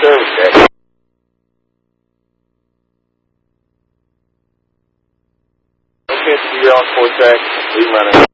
service deck. Okay, to be on 4 track, leave running.